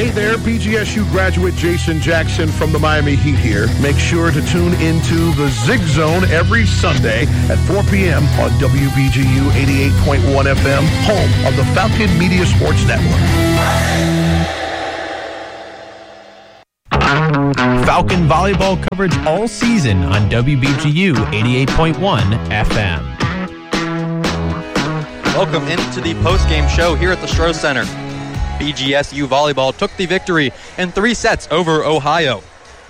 Hey there, BGSU graduate Jason Jackson from the Miami Heat here. Make sure to tune into the Zig Zone every Sunday at 4 p.m. on WBGU 88.1 FM, home of the Falcon Media Sports Network. Falcon volleyball coverage all season on WBGU 88.1 FM. Welcome into the post-game show here at the Stroh Center. BGSU volleyball took the victory in 3 sets over Ohio.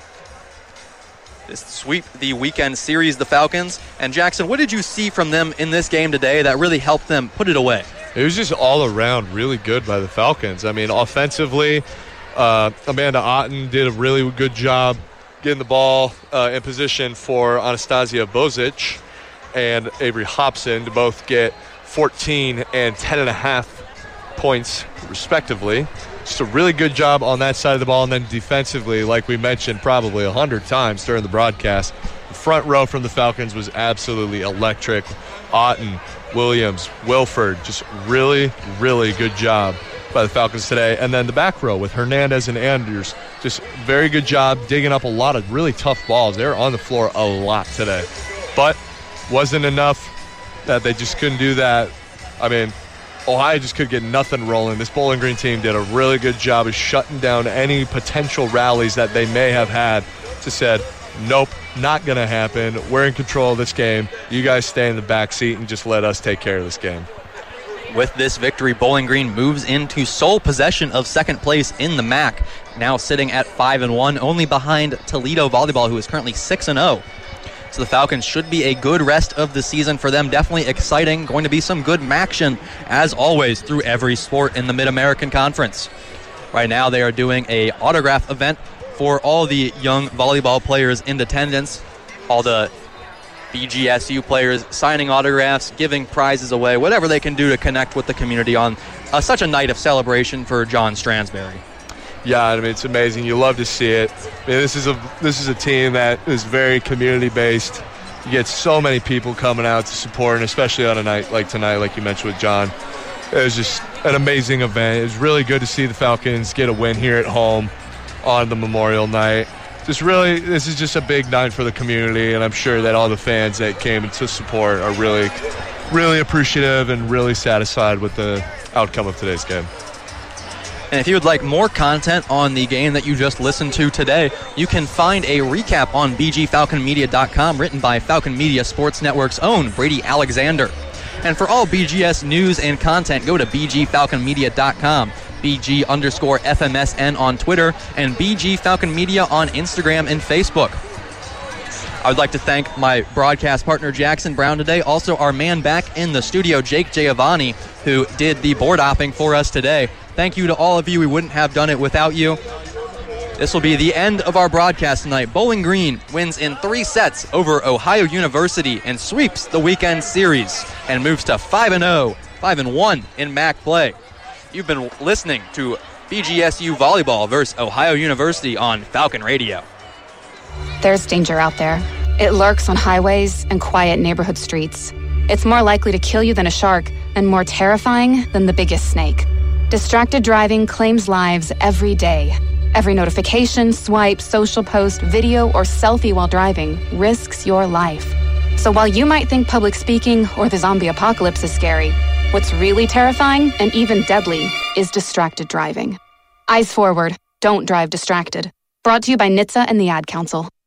This sweep the weekend series, the Falcons. And Jackson, what did you see from them in this game today that really helped them put it away? It was just all around really good by the Falcons. I mean, offensively, Amanda Otten did a really good job getting the ball in position for Anastasia Bozic and Avery Hobson to both get 14 and 10.5 points respectively. Just a really good job on that side of the ball. And then defensively, like we mentioned probably 100 times during the broadcast, the front row from the Falcons was absolutely electric. Otten, Williams, Wilford, just really, really good job by the Falcons today. And then the back row with Hernandez and Anders, just very good job digging up a lot of really tough balls. They were on the floor a lot today. But wasn't enough that they just couldn't do that. I mean, Ohio just could get nothing rolling. This Bowling Green team did a really good job of shutting down any potential rallies that they may have had. Just said, nope, not going to happen. We're in control of this game. You guys stay in the back seat and just let us take care of this game. With this victory, Bowling Green moves into sole possession of second place in the MAC, now sitting at 5-1, only behind Toledo Volleyball, who is currently 6-0. So the Falcons should be a good rest of the season for them. Definitely exciting. Going to be some good action, as always, through every sport in the Mid-American Conference. Right now they are doing a autograph event for all the young volleyball players in attendance. All the BGSU players signing autographs, giving prizes away, whatever they can do to connect with the community on such a night of celebration for John Stransberry. Yeah, I mean, it's amazing. You love to see it. I mean, this is a team that is very community-based. You get so many people coming out to support, and especially on a night like tonight, like you mentioned with John. It was just an amazing event. It was really good to see the Falcons get a win here at home on the Memorial Night. This is just a big night for the community, and I'm sure that all the fans that came to support are really, really appreciative and really satisfied with the outcome of today's game. And if you would like more content on the game that you just listened to today, you can find a recap on bgfalconmedia.com written by Falcon Media Sports Network's own Brady Alexander. And for all BGS news and content, go to bgfalconmedia.com, BG_FMSN on Twitter, and BG Falcon Media on Instagram and Facebook. I would like to thank my broadcast partner, Jackson Brown, today. Also, our man back in the studio, Jake Giovanni, who did the board hopping for us today. Thank you to all of you. We wouldn't have done it without you. This will be the end of our broadcast tonight. Bowling Green wins in 3 sets over Ohio University and sweeps the weekend series and moves to 5-0, 5-1 in MAC play. You've been listening to BGSU Volleyball versus Ohio University on Falcon Radio. There's danger out there. It lurks on highways and quiet neighborhood streets. It's more likely to kill you than a shark and more terrifying than the biggest snake. Distracted driving claims lives every day. Every notification, swipe, social post, video, or selfie while driving risks your life. So while you might think public speaking or the zombie apocalypse is scary, what's really terrifying and even deadly is distracted driving. Eyes forward. Don't drive distracted. Brought to you by NHTSA and the Ad Council.